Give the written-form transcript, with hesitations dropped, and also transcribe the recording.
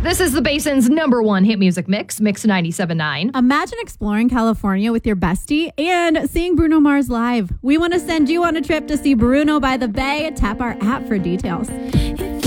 This is the Basin's #1 hit music mix, Mix 97.9. Imagine exploring California with your bestie and seeing Bruno Mars live. We want to send you on a trip to see Bruno by the Bay. Tap our app for details.